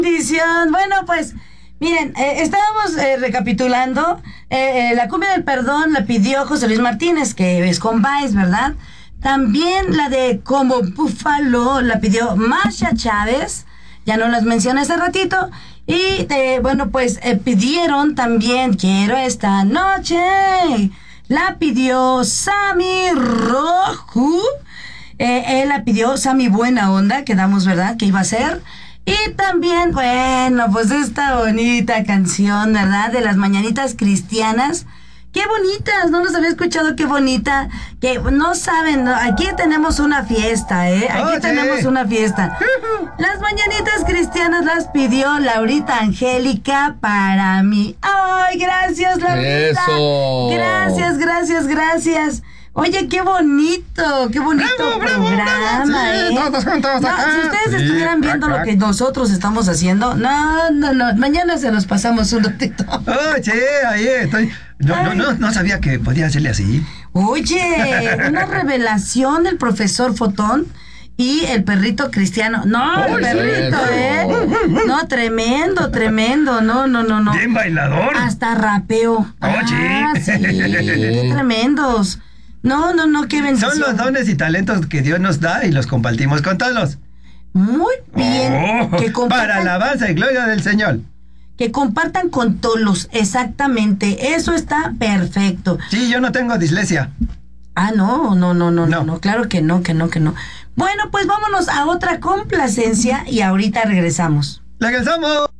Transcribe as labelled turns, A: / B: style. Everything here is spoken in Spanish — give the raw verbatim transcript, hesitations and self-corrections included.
A: bendición. Bueno, pues, miren, eh, estábamos eh, recapitulando. Eh, eh, la cumbia del perdón la pidió José Luis Martínez, que es con Vice, ¿verdad? También la de Como Búfalo la pidió Masha Chávez. Ya no las mencioné hace ratito. Y, eh, bueno, pues eh, pidieron también Quiero esta noche. La pidió Sammy Rojo. Eh, él la pidió Sammy Buena Onda, quedamos, ¿verdad? Que iba a ser. Y también, bueno, pues esta bonita canción, ¿verdad? De las mañanitas cristianas. ¡Qué bonitas! No los había escuchado, qué bonita. Que no saben, ¿no? Aquí tenemos una fiesta, ¿eh? Aquí
B: Oye.
A: tenemos una fiesta. Las mañanitas cristianas las pidió Laurita Angélica para mí. ¡Ay, gracias, Laurita!
C: ¡Eso!
A: Gracias, gracias, gracias. Oye, qué bonito, qué bonito
B: ¡Bravo, bravo,
A: programa,
B: bravo! Sí,
A: ¿eh?
B: todos juntos
A: No,
B: acá.
A: si ustedes
B: Sí,
A: estuvieran viendo
B: crack,
A: lo que
B: crack.
A: nosotros estamos haciendo, no, no, no, mañana se los pasamos un ratito.
B: Oh, sí, ahí estoy. No, no, no, no sabía que podía hacerle así.
A: Oye, una revelación del profesor Fotón y el perrito cristiano. No, el
B: Oye,
A: perrito,
C: eso.
A: ¿eh? No, tremendo, tremendo, no, no, no, no.
B: Bien bailador.
A: Hasta rapeo.
B: Oye.
A: Ah, sí, qué tremendos. No, no, no, qué bendición.
B: Son los dones y talentos que Dios nos da y los compartimos con todos.
A: Muy bien.
B: Oh,
A: que compartan,
B: para alabanza y gloria del Señor.
A: que compartan con todos, exactamente. Eso está perfecto.
B: Sí, yo no tengo dislexia.
A: Ah, no, no, no, no, no,
B: No.
A: no, claro que no, que no, que no. Bueno, pues vámonos a otra complacencia y ahorita regresamos.
B: ¡Regresamos!